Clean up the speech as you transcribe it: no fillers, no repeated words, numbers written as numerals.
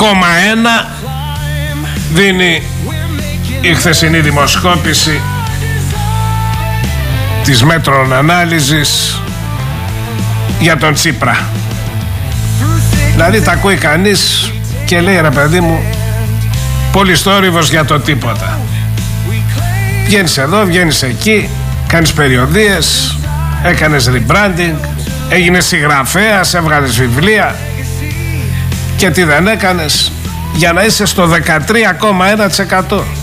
δίνει η χθεσινή δημοσκόπηση της Μέτρων Ανάλυσης για τον Τσίπρα. Δηλαδή τα ακούει κανείς και λέει, ρε παιδί μου, πολυστόρυβος για το τίποτα. Βγαίνεις εδώ, βγαίνεις εκεί, κάνεις περιοδίες, έκανες rebranding, έγινες συγγραφέας, έβγαλες βιβλία, και τι δεν έκανες για να είσαι στο 13,1%.